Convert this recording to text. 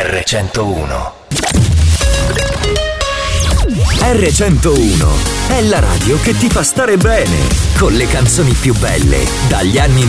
R101. R101 è la radio che ti fa stare bene, con le canzoni più belle dagli anni